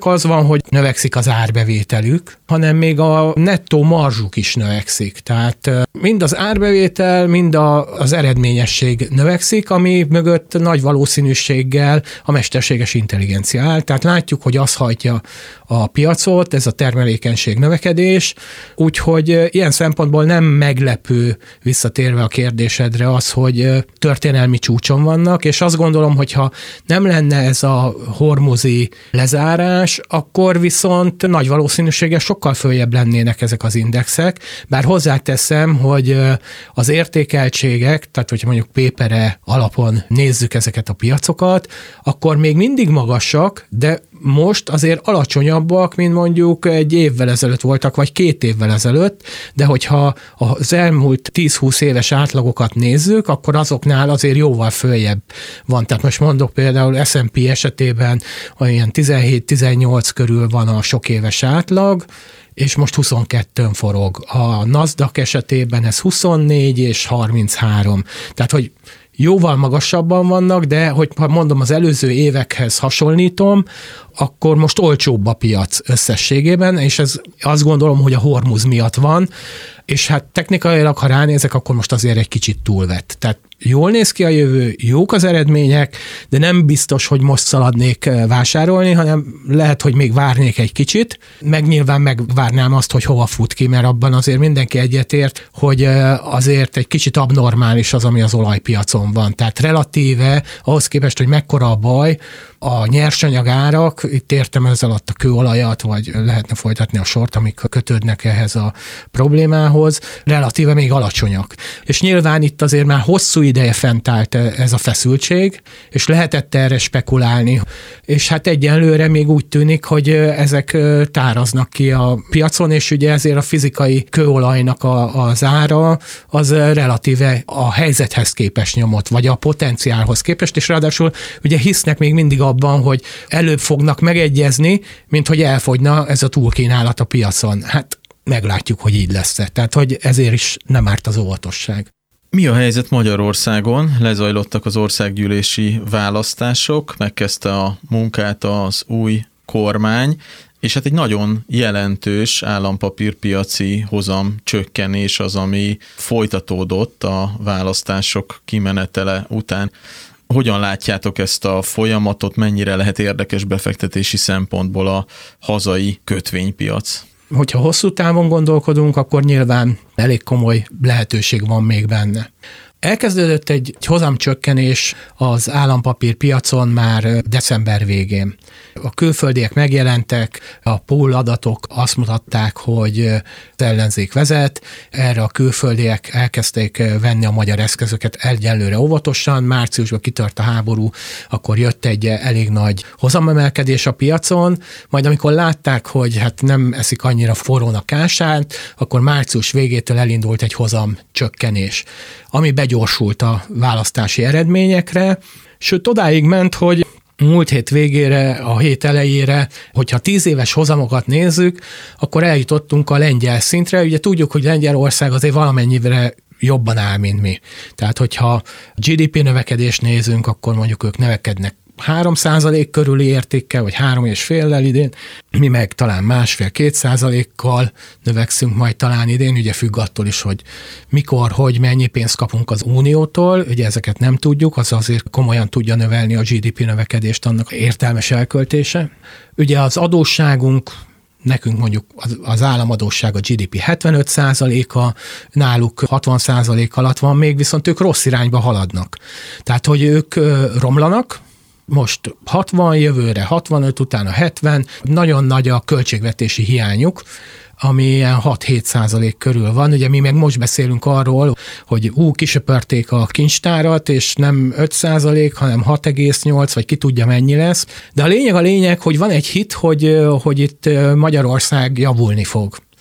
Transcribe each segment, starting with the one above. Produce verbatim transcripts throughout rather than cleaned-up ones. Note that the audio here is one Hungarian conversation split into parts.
az van, hogy növekszik az árbevételük, hanem még a nettó marzsuk is növekszik. Tehát mind az árbevétel, mind a, az eredményesség növekszik, ami mögött nagy valószínűséggel a mesterséges intelligencia áll. Tehát látjuk, hogy az hajtja a piacot, ez a termelékenység növekedés, úgyhogy ilyen szempontból nem meglepő, visszatérve a kérdésedre, az, hogy történelmi csúcson vannak, és azt gondolom, hogyha nem lenne ez a hormuzi lezárás, akkor viszont nagy valószínűséggel sokkal följebb lennének ezek az indexek, bár hozzáteszem, hogy az értékeltségek, tehát hogyha mondjuk pépere alapon nézzük ezeket a piacokat, akkor még mindig magasak, de most azért alacsonyabbak, mint mondjuk egy évvel ezelőtt voltak, vagy két évvel ezelőtt, de hogyha az elmúlt tíz-húsz éves átlagokat nézzük, akkor azoknál azért jóval följebb van. Tehát most mondok például es and pé esetében olyan tizenhét-tizennyolc körül van a sok éves átlag, és most huszonkettőn forog. A NASDAQ esetében ez huszonnégy és harminchárom. Tehát, hogy jóval magasabban vannak, de hogy mondom, az előző évekhez hasonlítom, akkor most olcsóbb a piac összességében, és ez azt gondolom, hogy a hormuz miatt van, és hát technikailag, ha ránézek, akkor most azért egy kicsit túlvett. Tehát jól néz ki a jövő, jók az eredmények, de nem biztos, hogy most szaladnék vásárolni, hanem lehet, hogy még várnék egy kicsit, meg nyilván megvárnám azt, hogy hova fut ki, mert abban azért mindenki egyetért, hogy azért egy kicsit abnormális az, ami az olajpiacon van. Tehát relatíve, ahhoz képest, hogy mekkora a baj, a nyersanyagárak, itt értem ez alatt a kőolajat, vagy lehetne folytatni a sort, amik kötődnek ehhez a problémához, relatíve még alacsonyak. És nyilván itt azért már hosszú ideje fent állt ez a feszültség, és lehetett erre spekulálni. És hát egyenlőre még úgy tűnik, hogy ezek táraznak ki a piacon, és ugye ezért a fizikai kőolajnak a, az ára az relatíve a helyzethez képest nyomott, vagy a potenciálhoz képest, és ráadásul ugye hisznek még mindig abban, hogy előbb fognak megegyezni, mint hogy elfogyna ez a túlkínálat a piacon. Hát meglátjuk, hogy így lesz. Tehát, hogy ezért is nem árt az óvatosság. Mi a helyzet Magyarországon? Lezajlottak az országgyűlési választások, megkezdte a munkát az új kormány, és hát egy nagyon jelentős állampapírpiaci hozam csökkenés az, ami folytatódott a választások kimenetele után. Hogyan látjátok ezt a folyamatot, mennyire lehet érdekes befektetési szempontból a hazai kötvénypiac? Hogyha hosszú távon gondolkodunk, akkor nyilván elég komoly lehetőség van még benne. Elkezdődött egy hozamcsökkenés az állampapírpiacon már december végén. A külföldiek megjelentek, a pool adatok azt mutatták, hogy az ellenzék vezet, erre a külföldiek elkezdték venni a magyar eszközöket egyenlőre óvatosan, márciusban kitört a háború, akkor jött egy elég nagy hozamemelkedés a piacon, majd amikor látták, hogy hát nem eszik annyira forrón a kását, akkor március végétől elindult egy hozamcsökkenés, ami begyorsult a választási eredményekre, sőt odáig ment, hogy múlt hét végére, a hét elejére, hogyha tíz éves hozamokat nézzük, akkor eljutottunk a lengyel szintre. Ugye tudjuk, hogy Lengyelország azért valamennyire jobban áll, mint mi. Tehát, hogyha gé dé pé növekedést nézünk, akkor mondjuk ők növekednek három százalék körüli értékkel, vagy három és féllel idén, mi meg talán másfél-két százalékkal növekszünk majd talán idén, ugye függ attól is, hogy mikor, hogy mennyi pénzt kapunk az Uniótól, ugye ezeket nem tudjuk, az azért komolyan tudja növelni a gé dé pé növekedést, annak értelmes elköltése. Ugye az adósságunk, nekünk mondjuk az államadósság a gé dé pé hetvenöt százaléka, náluk hatvan százalék alatt van még, viszont ők rossz irányba haladnak. Tehát, hogy ők romlanak, most hatvan, jövőre hatvanöt, utána hetven, nagyon nagy a költségvetési hiányuk, ami ilyen hat-hét százalék körül van. Ugye mi meg most beszélünk arról, hogy ú, kisöpörték a kincstárat, és nem öt százalék, hanem hat egész nyolc, vagy ki tudja mennyi lesz. De a lényeg a lényeg, hogy van egy hit, hogy, hogy itt Magyarország javulni fog.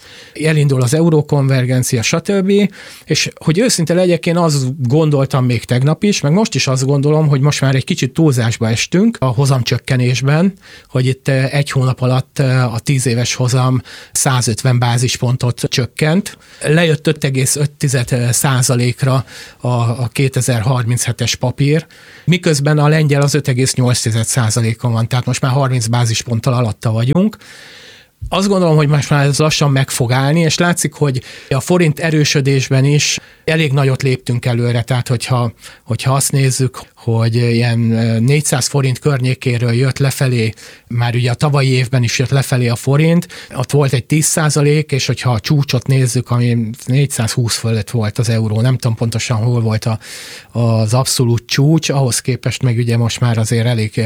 elindul az eurókonvergencia, stb. És hogy őszinte legyek, én azt gondoltam még tegnap is, meg most is azt gondolom, hogy most már egy kicsit túlzásba estünk a hozamcsökkenésben, hogy itt egy hónap alatt a tíz éves hozam százötven bázispontot csökkent. Lejött öt egész öt százalékra a, a kétezer-harminchetes papír, miközben a lengyel az öt egész nyolc százalékon van, tehát most már harminc bázisponttal alatta vagyunk. Azt gondolom, hogy most már ez lassan meg fog állni, és látszik, hogy a forint erősödésben is elég nagyot léptünk előre, tehát hogyha, hogyha azt nézzük, hogy ilyen négyszáz forint környékéről jött lefelé, már ugye a tavalyi évben is jött lefelé a forint, ott volt egy tíz százalék, és hogyha a csúcsot nézzük, ami négyszázhúsz fölött volt az euró, nem tudom pontosan hol volt a, az abszolút csúcs, ahhoz képest meg ugye most már azért elég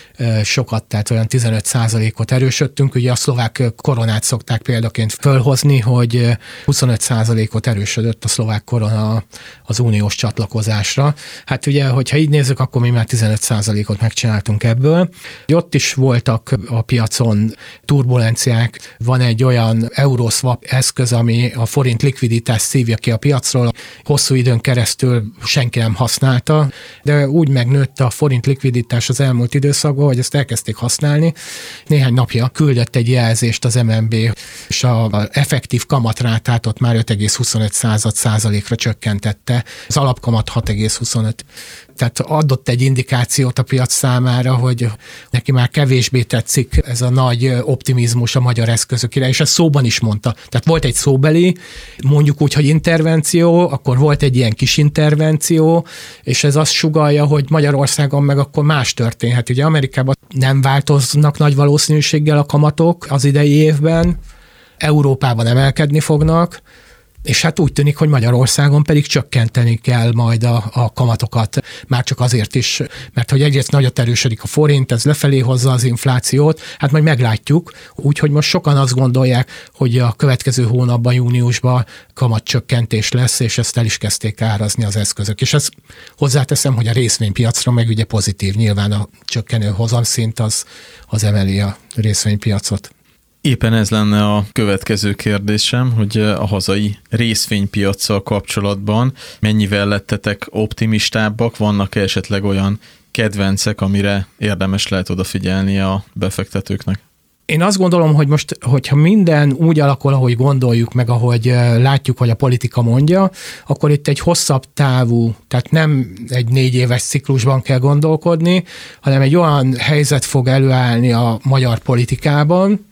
sokat, tehát olyan tizenöt százalékot erősödtünk, ugye a szlovák koronát szokták példaként fölhozni, hogy huszonöt százalékot erősödött a szlovák korona az uniós csatlakozásra. Hát ugye, hogyha így nézzük, akkor mi már tizenöt százalékot megcsináltunk ebből. Ott is voltak a piacon turbulenciák, van egy olyan Euroswap eszköz, ami a forint likviditást szívja ki a piacról, hosszú időn keresztül senki nem használta, de úgy megnőtt a forint likviditás az elmúlt időszakban, hogy ezt elkezdték használni. Néhány napja küldött egy jelzést az em en bé, és a effektív kamatrátát ott már öt egész huszonöt százalékra csökkentette, az alapkamat hat egész huszonöt. Tehát adott egy indikációt a piac számára, hogy neki már kevésbé tetszik ez a nagy optimizmus a magyar eszközökre, és ezt szóban is mondta. Tehát volt egy szóbeli, mondjuk úgy, hogy intervenció, akkor volt egy ilyen kis intervenció, és ez azt sugallja, hogy Magyarországon meg akkor más történhet. Ugye Amerikában nem változnak nagy valószínűséggel a kamatok az idei évben, Európában emelkedni fognak, és hát úgy tűnik, hogy Magyarországon pedig csökkenteni kell majd a, a kamatokat, már csak azért is, mert hogy egyrészt nagyot erősödik a forint, ez lefelé hozza az inflációt, hát majd meglátjuk, úgyhogy most sokan azt gondolják, hogy a következő hónapban, júniusban kamatcsökkentés lesz, és ezt el is kezdték árazni az eszközök. És ezt hozzáteszem, hogy a részvénypiacra meg ugye pozitív, nyilván a csökkenő hozamszint az, az emeli a részvénypiacot. Éppen ez lenne a következő kérdésem, hogy a hazai részvénypiaccal kapcsolatban mennyivel lettetek optimistábbak, vannak esetleg olyan kedvencek, amire érdemes lehet odafigyelni a befektetőknek? Én azt gondolom, hogy most, hogyha minden úgy alakul, ahogy gondoljuk, meg ahogy látjuk, hogy a politika mondja, akkor itt egy hosszabb távú, tehát nem egy négy éves ciklusban kell gondolkodni, hanem egy olyan helyzet fog előállni a magyar politikában,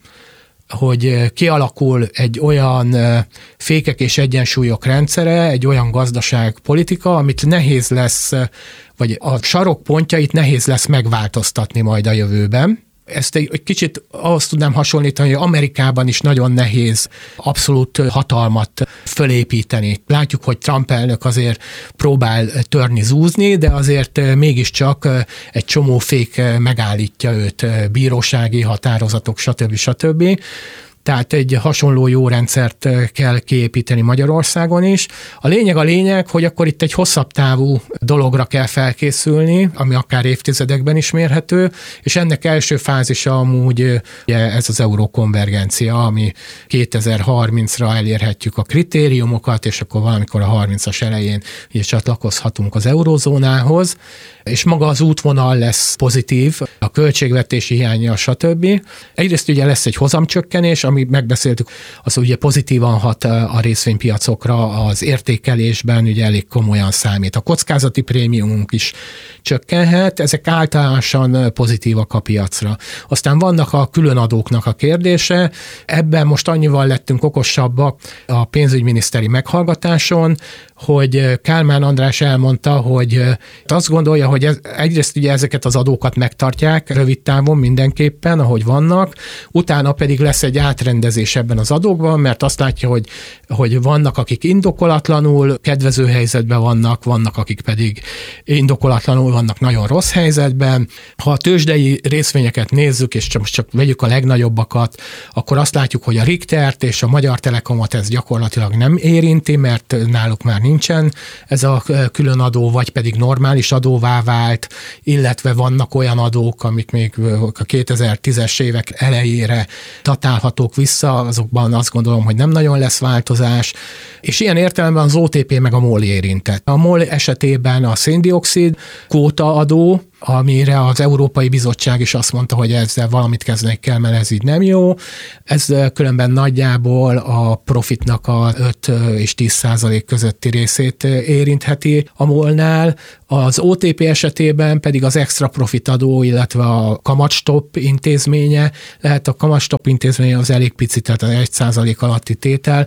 hogy kialakul egy olyan fékek és egyensúlyok rendszere, egy olyan gazdaságpolitika, amit nehéz lesz, vagy a sarokpontjait nehéz lesz megváltoztatni majd a jövőben. Ezt egy kicsit ahhoz tudnám hasonlítani, hogy Amerikában is nagyon nehéz abszolút hatalmat fölépíteni. Látjuk, hogy Trump elnök azért próbál törni, zúzni, de azért mégiscsak egy csomó fék megállítja őt, bírósági határozatok, stb. stb. Tehát egy hasonló jó rendszert kell kiépíteni Magyarországon is. A lényeg a lényeg, hogy akkor itt egy hosszabb távú dologra kell felkészülni, ami akár évtizedekben is mérhető, és ennek első fázisa amúgy ugye ez az eurókonvergencia, ami kétezer-harmincra elérhetjük a kritériumokat, és akkor valamikor a harmincas elején ugye csatlakozhatunk az eurózónához, és maga az útvonal lesz pozitív, a költségvetési hiánya, stb. Egyrészt ugye lesz egy hozamcsökkenés, ami megbeszéltük, az ugye pozitívan hat a részvénypiacokra, az értékelésben ugye elég komolyan számít. A kockázati prémiumunk is csökkenhet, ezek általánosan pozitívak a piacra. Aztán vannak a különadóknak a kérdése, ebben most annyival lettünk okosabbak a pénzügyminiszteri meghallgatáson, hogy Kálmán András elmondta, hogy azt gondolja, hogy ez, egyrészt ugye ezeket az adókat megtartják rövid távon mindenképpen, ahogy vannak, utána pedig lesz egy átrendezés ebben az adókban, mert azt látja, hogy, hogy vannak, akik indokolatlanul kedvező helyzetben vannak, vannak, akik pedig indokolatlanul vannak nagyon rossz helyzetben. Ha a tőzsdei részvényeket nézzük, és csak, csak vegyük a legnagyobbakat, akkor azt látjuk, hogy a Richtert és a Magyar Telekomot ez gyakorlatilag nem érinti, mert náluk már nincsen ez a külön adó, vagy pedig normális adóvá vált, illetve vannak olyan adók, amik még a kétezer-tízes évek elejére datálhatók, azok vissza, azokban azt gondolom, hogy nem nagyon lesz változás, és ilyen értelemben az o té pé meg a MOL érintett. A MOL esetében a széndioxid kvótaadó, amire az Európai Bizottság is azt mondta, hogy ezzel valamit kezdeni kell, mert ez így nem jó. Ez különben nagyjából a profitnak a öt és tíz százalék közötti részét érintheti a MOL-nál. Az o té pé esetében pedig az extra profit adó, illetve a kamatstop intézménye, lehet a kamatstop intézménye az elég pici, tehát az egy százalék alatti tétel.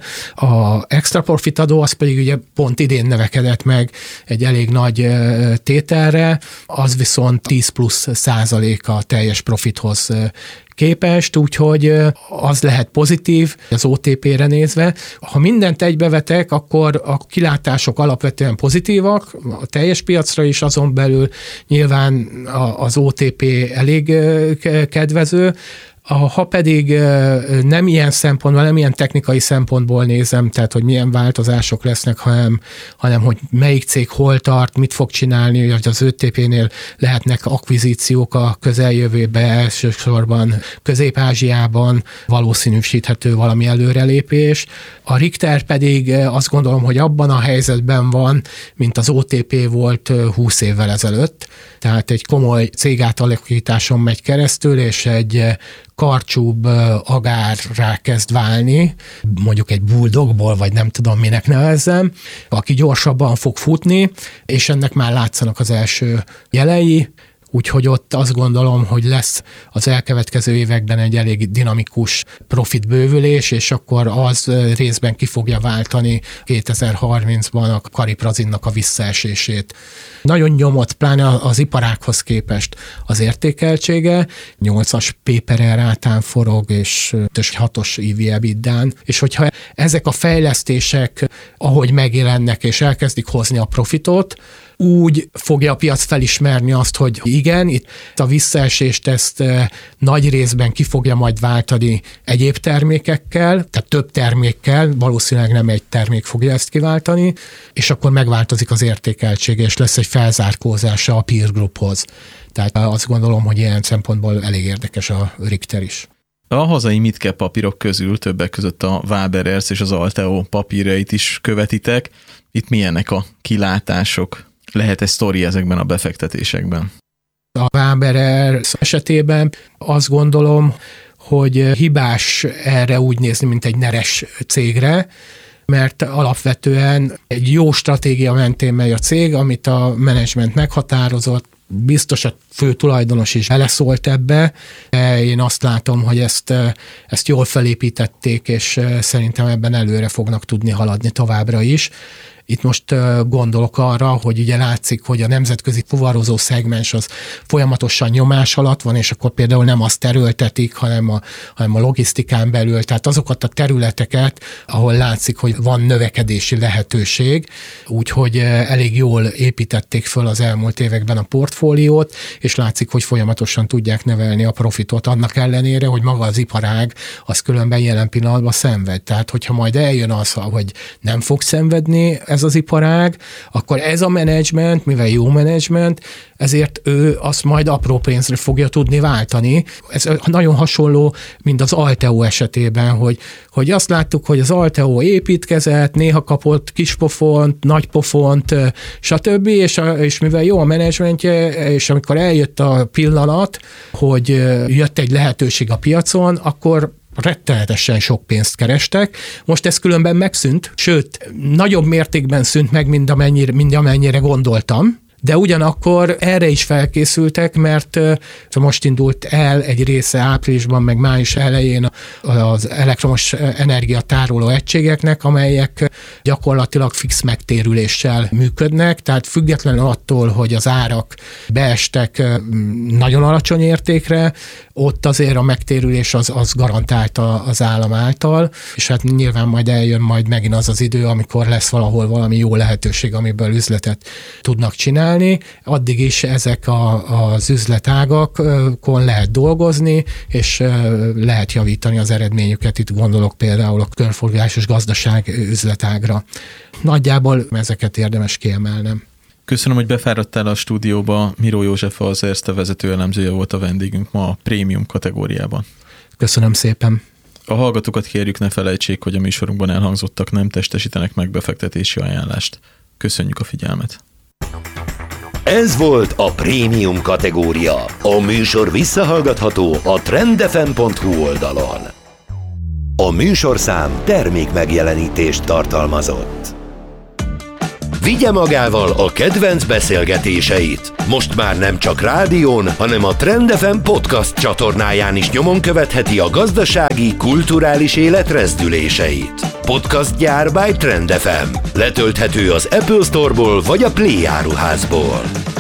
A extra profit adó az pedig ugye pont idén növekedett meg egy elég nagy tételre, az viszont tíz plusz százalék a teljes profithoz képest, úgyhogy az lehet pozitív az o té pére nézve. Ha mindent egybevetek, akkor a kilátások alapvetően pozitívak, a teljes piacra is, azon belül nyilván az o té pé elég kedvező. Ha pedig nem ilyen szempontból, nem ilyen technikai szempontból nézem, tehát hogy milyen változások lesznek, hanem, hanem hogy melyik cég hol tart, mit fog csinálni, hogy az o té pénél lehetnek akvizíciók a közeljövőben, elsősorban Közép-Ázsiában valószínűsíthető valami előrelépés. A Richter pedig azt gondolom, hogy abban a helyzetben van, mint az o té pé volt húsz évvel ezelőtt, tehát egy komoly cégátalakításon megy keresztül, és egy karcsúbb agárrá kezd válni, mondjuk egy bulldogból, vagy nem tudom minek nevezzem, aki gyorsabban fog futni, és ennek már látszanak az első jelei, úgyhogy ott azt gondolom, hogy lesz az elkövetkező években egy elég dinamikus profitbővülés, és akkor az részben ki fogja váltani kétezer-harmincban a Kariprazinnak a visszaesését. Nagyon nyomott, pláne az iparághoz képest az értékeltsége, nyolcas P per E rátán forog, és hatos í vé EBITDA-n, és hogyha ezek a fejlesztések, ahogy megjelennek, és elkezdik hozni a profitot, úgy fogja a piac felismerni azt, hogy igen, itt a visszaesést ezt nagy részben ki fogja majd váltani egyéb termékekkel, tehát több termékkel, valószínűleg nem egy termék fogja ezt kiváltani, és akkor megváltozik az értékeltsége, és lesz egy felzárkózása a peer grouphoz. Tehát azt gondolom, hogy ilyen szempontból elég érdekes a Richter is. A hazai mid-cap papírok közül többek között a Waberers és az Alteo papírjait is követitek. Itt milyenek a kilátások? Lehet-e sztori ezekben a befektetésekben? A Waberers esetében azt gondolom, hogy hibás erre úgy nézni, mint egy neres cégre, mert alapvetően egy jó stratégia mentén megy a cég, amit a menedzsment meghatározott, biztos a fő tulajdonos is beleszólt ebbe. Én azt látom, hogy ezt, ezt jól felépítették, és szerintem ebben előre fognak tudni haladni továbbra is. Itt most gondolok arra, hogy ugye látszik, hogy a nemzetközi fuvarozó szegmens az folyamatosan nyomás alatt van, és akkor például nem azt erőltetik, hanem a, hanem a logisztikán belül, tehát azokat a területeket, ahol látszik, hogy van növekedési lehetőség, úgyhogy elég jól építették föl az elmúlt években a portfóliót, és látszik, hogy folyamatosan tudják növelni a profitot, annak ellenére, hogy maga az iparág az különben jelen pillanatban szenved. Tehát, hogyha majd eljön az, hogy nem fog szenvedni ez az iparág, akkor ez a menedzsment, mivel jó menedzsment, ezért ő azt majd apró pénzre fogja tudni váltani. Ez nagyon hasonló, mint az Alteo esetében, hogy, hogy azt láttuk, hogy az Alteo építkezett, néha kapott kis pofont, nagy pofont, stb., és, a, és mivel jó a menedzsmentje, és amikor eljött a pillanat, hogy jött egy lehetőség a piacon, akkor rettenetesen sok pénzt kerestek. Most ez különben megszűnt, sőt, nagyobb mértékben szűnt meg, mint amennyire, mint amennyire gondoltam, de ugyanakkor erre is felkészültek, mert most indult el egy része áprilisban, meg május elején az elektromos energiatároló egységeknek, amelyek gyakorlatilag fix megtérüléssel működnek, tehát függetlenül attól, hogy az árak beestek nagyon alacsony értékre, ott azért a megtérülés az, az garantálta az állam által, és hát nyilván majd eljön majd megint az az idő, amikor lesz valahol valami jó lehetőség, amiből üzletet tudnak csinálni. Addig is ezek a, az üzletágakon lehet dolgozni, és lehet javítani az eredményüket. Itt gondolok például a körforgásos gazdaság üzletágra. Nagyjából ezeket érdemes kiemelnem. Köszönöm, hogy befáradtál a stúdióba. Miró József, az Erste vezető elemzője volt a vendégünk ma a prémium kategóriában. Köszönöm szépen. A hallgatókat kérjük, ne felejtsék, hogy a műsorunkban elhangzottak nem testesítenek meg befektetési ajánlást. Köszönjük a figyelmet! Ez volt a prémium kategória. A műsor visszahallgatható a trend ef em pont hu oldalon. A műsorszám termék megjelenítést tartalmazott. Vigye magával a kedvenc beszélgetéseit. Most már nem csak rádión, hanem a Trend ef em podcast csatornáján is nyomon követheti a gazdasági, kulturális élet rezdüléseit. Podcast gyár by Trend ef em. Letölthető az Apple Store-ból vagy a Play áruházból.